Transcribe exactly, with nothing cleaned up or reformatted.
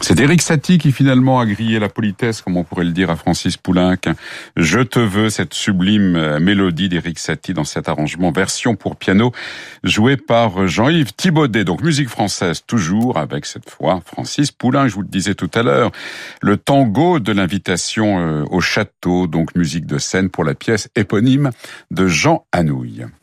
C'est Éric Satie qui finalement a grillé la politesse, comme on pourrait le dire à Francis Poulenc. Je te veux, cette sublime mélodie d'Éric Satie dans cet arrangement version pour piano joué par Jean-Yves Thibaudet. Donc musique française toujours avec cette fois Francis Poulenc. Je vous le disais tout à l'heure, le tango de l'invitation au château, donc musique de scène pour la pièce éponyme de Jean Anouilh.